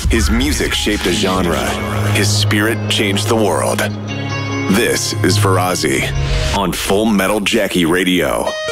His music shaped a genre. His spirit changed the world. This is Farazi on Full Metal Jackie Radio.